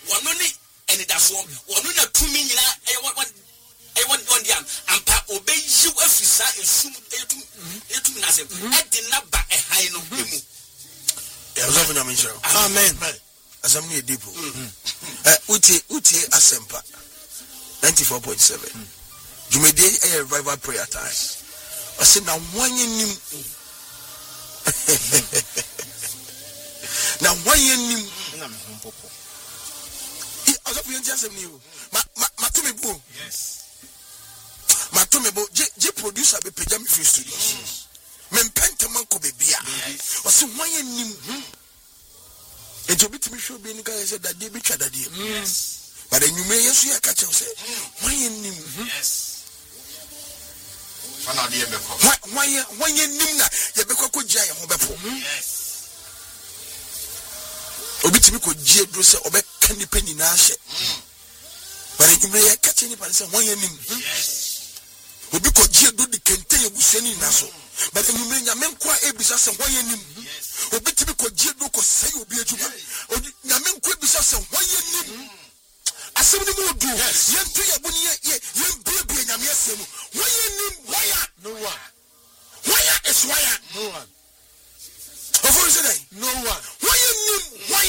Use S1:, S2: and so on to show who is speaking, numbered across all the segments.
S1: One only and that's one on 2 million. I want the ampa obey you officer and soon to Nazim. I did not buy a high no.
S2: Amen. As I'm near depot. Uti Asempa 94.7. You may day a revival prayer time. I said now one in now one in yes. Matumebo, J producer be Pajami Free Studios. Mempentamanko bebia. Was one in and to be to me sure being guys said that they be chada. Yes. But then you may see a catch and say, why in him? Yes. Why in Nimna? Yabeko Jaya Mobepo. Yes. Obitimico J. Drusa Obe Candy Penny Nash. But you may catch any person, why in him? Yes. Obiko J. do the Kente Buseni Naso. But you may Yamenqua Ebisas and why in him? Yes. Obitimico J. Doko say you be a Juba. Yamenqua Bisas and why in him? As some more do, young Priabunia, young baby and Yamiasem. Why in him? Why? No one. Why is why? No one. No one. Why in him? Why?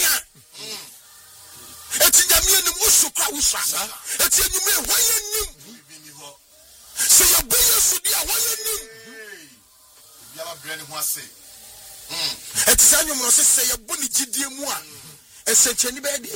S2: It's in Yamian Musuka. It's in you. Why in him? Say your baby should be a why in him? It's Samuel say a bunny GDM1. And say,